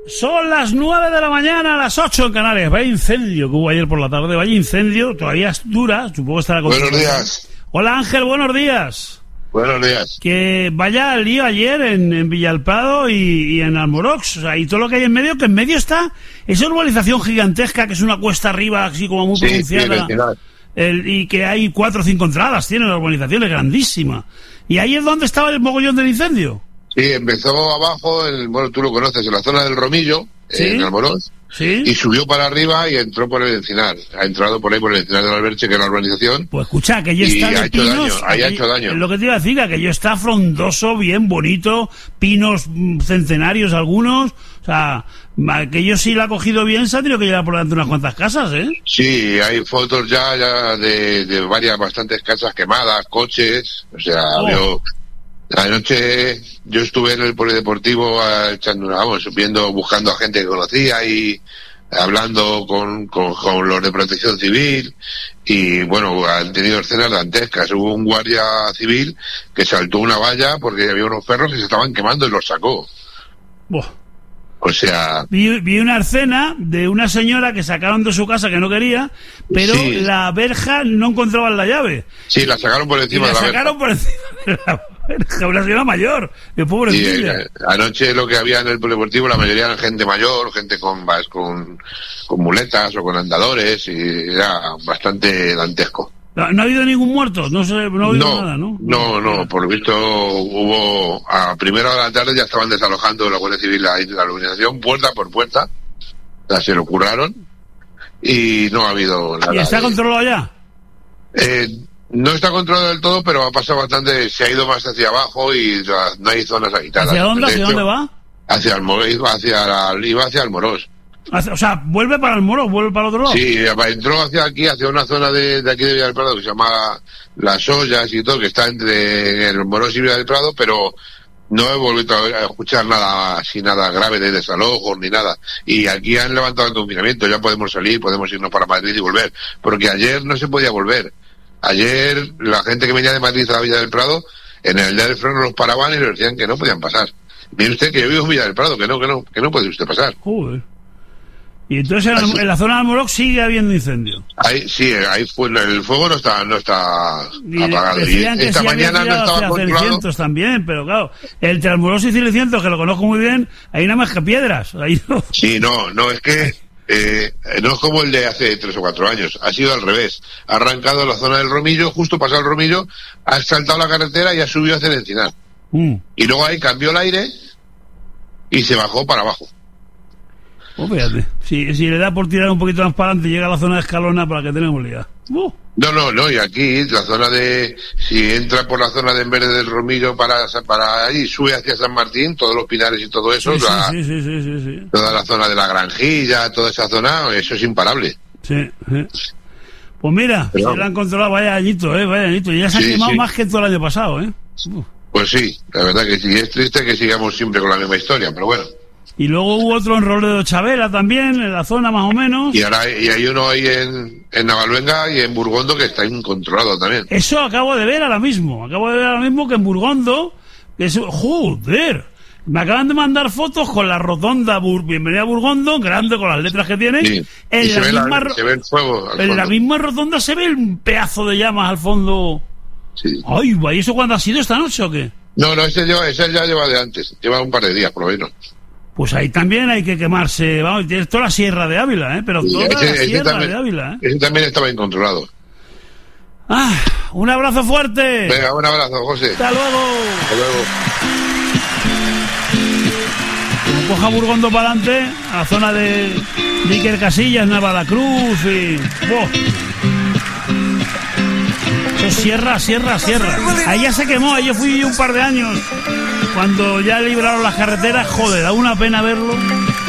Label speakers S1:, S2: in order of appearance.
S1: Son las 9 de la mañana, a las 8 en Canarias. Vaya incendio que hubo ayer por la tarde, vaya incendio, todavía dura, supongo que estará...
S2: Buenos días.
S1: Hola Ángel, buenos días.
S2: Buenos días.
S1: Que vaya lío ayer en Villalpado y en Almorox, o sea, y todo lo que hay en medio, que en medio está esa urbanización gigantesca que es una cuesta arriba, así como muy pronunciada. Y que hay 4 o 5 entradas, tiene la urbanización, es grandísima. ¿Y ahí es donde estaba el mogollón del incendio?
S2: Sí, empezó abajo, bueno, tú lo conoces, en la zona del Romillo,
S1: ¿sí?
S2: En Almoroz,
S1: ¿sí?
S2: Y subió para arriba y entró por el Encinar. Ha entrado por ahí por el Encinar del Alberche, que es la urbanización.
S1: Pues escucha, que ya está de pinos.
S2: Ahí ha hecho daño.
S1: Es lo que te iba a decir, que yo está frondoso, bien bonito, pinos centenarios algunos. O sea, que yo sí la ha cogido bien, se ha tenido que llevar por delante unas cuantas casas, ¿eh?
S2: Sí, hay fotos ya de bastantes casas quemadas, coches, o sea, anoche yo estuve en el polideportivo buscando a gente que conocía y hablando con los de protección civil y bueno, han tenido escenas dantescas. Hubo un guardia civil que saltó una valla porque había unos perros que se estaban quemando y los sacó.
S1: Buah.
S2: O sea...
S1: Vi una escena de una señora que sacaron de su casa que no quería, pero sí, la verja no encontraban la llave.
S2: Sí, la sacaron por encima de la verja. La sacaron
S1: por encima de la verja, una señora mayor, de pobrecilla.
S2: Sí, anoche lo que había en el polideportivo, la mayoría eran gente mayor, gente con muletas o con andadores, y era bastante dantesco.
S1: ¿No ha habido ningún muerto? No ha habido nada, ¿no?
S2: No, por lo visto hubo... A primera hora de la tarde ya estaban desalojando la Guardia Civil la urbanización, puerta por puerta, se lo curraron, y no ha habido nada.
S1: ¿Y está controlado ya?
S2: No está controlado del todo, pero ha pasado bastante, se ha ido más hacia abajo y no hay zonas habitadas.
S1: ¿Hacia dónde? ¿Hacia dónde va?
S2: Hacia Almoroz, iba hacia Almoroz.
S1: O sea, vuelve para Almoroz, vuelve para el otro lado.
S2: Sí, entró hacia una zona de aquí de Villa del Prado que se llama Las Ollas y todo, que está entre el Almoroz y Villa del Prado, pero no he vuelto a escuchar nada grave de desalojos ni nada. Y aquí han levantado el confinamiento, ya podemos salir, podemos irnos para Madrid y volver, porque ayer no se podía volver. Ayer la gente que venía de Madrid a la Villa del Prado, en el día del freno los paraban y les decían que no podían pasar. Mire usted que yo vivo en Villa del Prado, que no puede usted pasar.
S1: Joder. Y entonces en la zona de Almorox sigue habiendo incendio.
S2: Ahí fue, el fuego no está apagado.
S1: Y
S2: esta mañana no estaba controlado.
S1: También, pero claro, entre Almorox y Cilicientos, que lo conozco muy bien, hay nada más que piedras. Ahí no.
S2: Sí, no, es que no es como el de hace 3 o 4 años, ha sido al revés. Ha arrancado la zona del Romillo, justo pasado el Romillo, ha saltado la carretera y ha subido hacia el Encinar. Y luego ahí cambió el aire y se bajó para abajo.
S1: Fíjate, si le da por tirar un poquito más para adelante, llega a la zona de Escalona para que tenemos liga.
S2: No, y aquí, la zona si entra por la zona de en verde del Romillo para ahí, sube hacia San Martín, todos los pinares y todo eso,
S1: sí.
S2: Toda la zona de la Granjilla, toda esa zona, eso es imparable.
S1: Sí. Pues mira, se la han controlado, vaya añito, y ya se han quemado más que todo el año pasado,
S2: Pues sí, la verdad que sí, es triste que sigamos siempre con la misma historia, pero bueno.
S1: Y luego hubo otro en Robledo Chavela también, en la zona más o menos.
S2: Y ahora hay uno ahí en Navalvenga y en Burgondo que está incontrolado también.
S1: Eso acabo de ver ahora mismo. Que en Burgondo, ¡joder! Me acaban de mandar fotos con la rotonda Bienvenida a Burgondo, grande con las letras que tiene.
S2: Sí. Se ve el fuego al fondo.
S1: En la misma rotonda se ve un pedazo de llamas al fondo.
S2: Sí.
S1: Ay, ¿y eso cuándo ha sido, esta noche o qué?
S2: No, ese ya lleva de antes. Lleva un par de días, por lo menos.
S1: Pues ahí también hay que quemarse, vamos, tienes toda la Sierra de Ávila, pero
S2: sí,
S1: toda la Sierra de Ávila,
S2: Ese también estaba incontrolado.
S1: Un abrazo fuerte.
S2: Venga, un abrazo, José.
S1: Hasta luego. Coja Burgondo para adelante, a la zona de Iker Casillas, Navalacruz y... Eso es sierra. Ahí ya se quemó, ahí yo fui un par de años. Cuando ya libraron las carreteras, joder, da una pena verlo.